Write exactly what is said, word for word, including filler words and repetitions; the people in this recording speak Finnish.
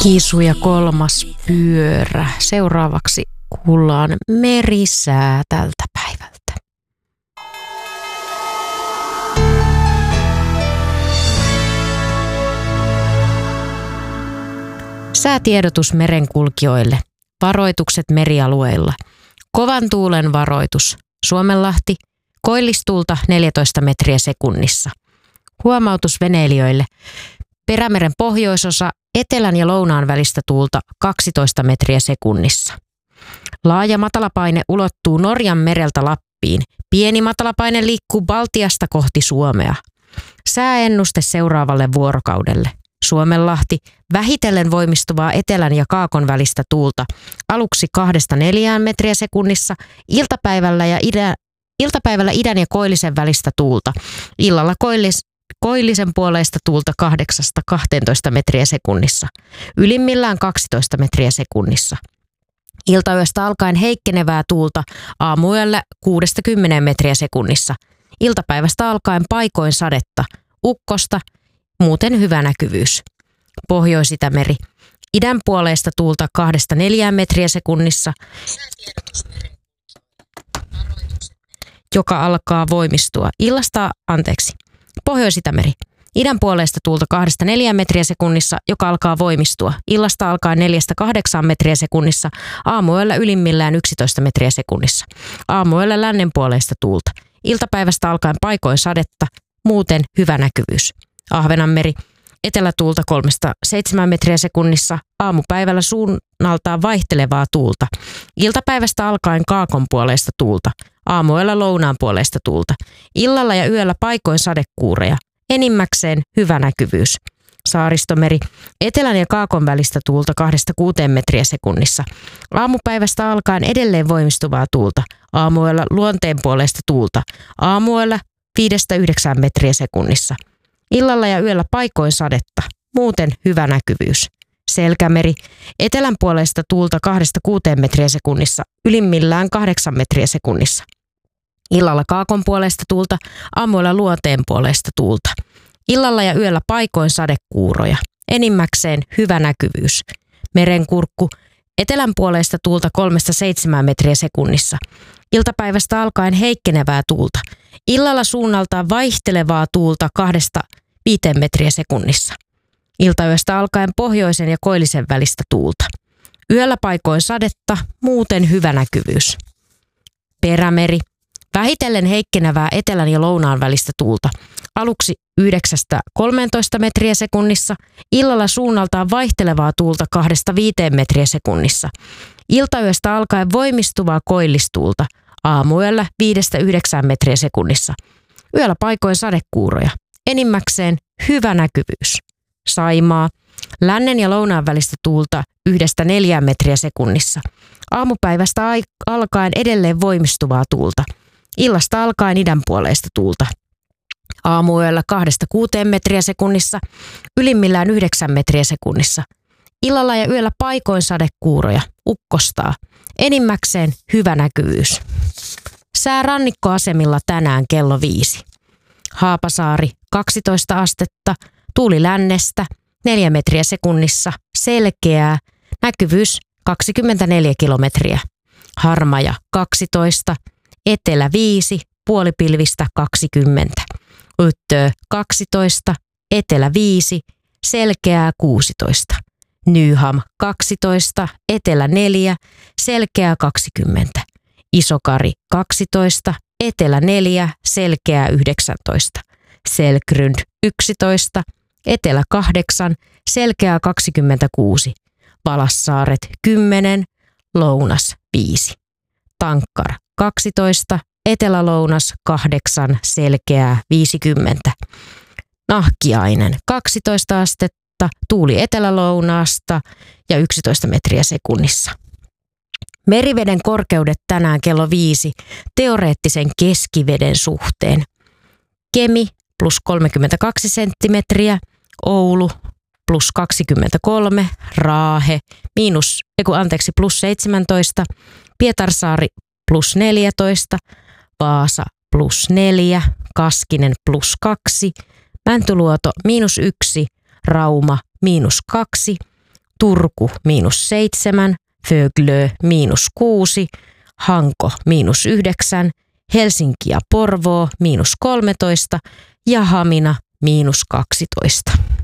Kisu ja kolmas pyörä. Seuraavaksi kuullaan merisää tältä päivältä. Säätiedotus merenkulkijoille. Varoitukset merialueilla. Kovan tuulen varoitus. Suomenlahti. Koillistuulta neljätoista metriä sekunnissa. Huomautus veneilijöille. Perämeren pohjoisosa. Etelän ja lounaan välistä tuulta kaksitoista metriä sekunnissa. Laaja matalapaine ulottuu Norjan mereltä Lappiin. Pieni matalapaine liikkuu Baltiasta kohti Suomea. Sääennuste seuraavalle vuorokaudelle. Suomenlahti, vähitellen voimistuvaa etelän ja kaakon välistä tuulta. Aluksi kahdesta neljään metriä sekunnissa, iltapäivällä, ja idä, iltapäivällä idän ja koillisen välistä tuulta. Illalla koillis, koillisen puoleista tuulta kahdeksasta kahteentoista metriä sekunnissa. Ylimmillään kaksitoista metriä sekunnissa. Iltayöstä alkaen heikkenevää tuulta, aamuyöllä kuudesta kymmeneen metriä sekunnissa. Iltapäivästä alkaen paikoin sadetta, ukkosta, muuten hyvä näkyvyys. Pohjois-Itämeri. Idän puoleista tuulta kahdesta neljään metriä sekunnissa, joka alkaa voimistua. Illasta, anteeksi. Pohjois-Itämeri. Idän puoleista tuulta kahdesta neljään metriä sekunnissa, joka alkaa voimistua. Illasta alkaen neljästä kahdeksaan metriä sekunnissa, aamuyöllä ylimmillään yksitoista metriä sekunnissa. Aamuyöllä lännen puoleista tuulta. Iltapäivästä alkaen paikoin sadetta, muuten hyvä näkyvyys. Ahvenanmeri. Etelätuulta kolmesta seitsemään metriä sekunnissa, aamupäivällä suunnaltaan vaihtelevaa tuulta. Iltapäivästä alkaen kaakon puoleista tuulta, aamuyöllä lounaan puoleista tuulta. Illalla ja yöllä paikoin sadekuureja, enimmäkseen hyvä näkyvyys. Saaristomeri. Etelän ja kaakon välistä tuulta kahdesta kuuteen metriä sekunnissa. Aamupäivästä alkaen edelleen voimistuvaa tuulta, aamuyöllä luonteen puoleista tuulta, aamuyöllä viidestä yhdeksään metriä sekunnissa. Illalla ja yöllä paikoin sadetta, muuten hyvä näkyvyys. Selkämeri. Etelän puolesta tuulta kahdesta kuuteen metriä sekunnissa, ylimmillään kahdeksan metriä sekunnissa. Illalla kaakon puolesta tuulta, aamuilla luonteen puolesta tuulta. Illalla ja yöllä paikoin sadekuuroja, enimmäkseen hyvä näkyvyys. Merenkurkku. Etelän puolesta tuulta kolmesta seitsemään metriä sekunnissa. Iltapäivästä alkaen heikkenevää tuulta. Illalla suunnaltaan vaihtelevaa tuulta kahdesta viiteen metriä sekunnissa. Iltayöstä alkaen pohjoisen ja koillisen välistä tuulta. Yöllä paikoin sadetta, muuten hyvä näkyvyys. Perämeri. Vähitellen heikkenevää etelän ja lounaan välistä tuulta. Aluksi yhdeksästä kolmeentoista metriä sekunnissa. Illalla suunnaltaan vaihtelevaa tuulta kahdesta viiteen metriä sekunnissa. Iltayöstä alkaen voimistuvaa koillistuulta. Aamuyöllä viidestä yhdeksään metriä sekunnissa. Yöllä paikoin sadekuuroja. Enimmäkseen hyvä näkyvyys. Saimaa. Lännen ja lounaan välistä tuulta yhdestä neljään metriä sekunnissa. Aamupäivästä ai- alkaen edelleen voimistuvaa tuulta. Illasta alkaen idän puoleista tuulta. Aamuyöllä kahdesta kuuteen metriä sekunnissa. Ylimmillään yhdeksän metriä sekunnissa. Illalla ja yöllä paikoin sadekuuroja. Ukkostaa. Enimmäkseen hyvä näkyvyys. Sää rannikkoasemilla tänään kello viisi. Haapasaari kaksitoista astetta, tuuli lännestä, neljä metriä sekunnissa, selkeää, näkyvyys kaksikymmentäneljä kilometriä. Harmaja kaksitoista, etelä viisi, puolipilvistä kaksikymmentä. Yttöö kaksitoista, etelä viisi, selkeää kuusitoista. Nyham kaksitoista, etelä neljä, selkeää kaksikymmentä. Isokari kaksitoista, etelä neljä, selkeää yhdeksäntoista. Selkrund yksitoista, etelä kahdeksan, selkeää kaksikymmentäkuusi. Valassaaret kymmenen, lounas viisi. Tankkar kaksitoista, etelä-lounas kahdeksan, selkeää viisikymmentä. Nahkiainen kaksitoista astetta, tuuli etelä-lounaasta ja yksitoista metriä sekunnissa. Meriveden korkeudet tänään kello viisi teoreettisen keskiveden suhteen. Kemi plus kolmekymmentäkaksi senttimetriä, Oulu plus kaksikymmentäkolme, Raahe miinus, eiku, anteeksi, plus seitsemäntoista, Pietarsaari plus neljätoista, Vaasa plus neljä, Kaskinen plus kaksi, Mäntyluoto miinus yksi, Rauma miinus kaksi, Turku miinus seitsemän, Föglö miinus kuusi, Hanko miinus yhdeksän, Helsinki ja Porvoo miinus kolmetoista ja Hamina miinus kaksitoista.